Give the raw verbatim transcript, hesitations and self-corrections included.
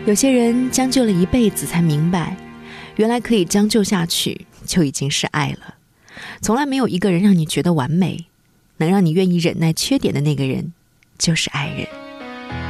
有些人将就了一辈子才明白，原来可以将就下去就已经是爱了。从来没有一个人让你觉得完美，能让你愿意忍耐缺点的那个人就是爱人。